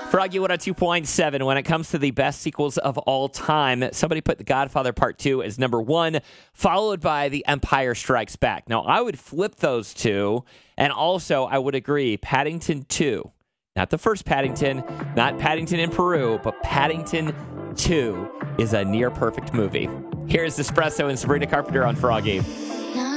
Froggy 102.7. When it comes to the best sequels of all time, somebody put The Godfather Part 2 as number 1, followed by The Empire Strikes Back. Now, I would flip those two, and also I would agree, Paddington 2. Not the first Paddington, not Paddington in Peru, but Paddington 2 is a near-perfect movie. Here's Espresso and Sabrina Carpenter on Froggy.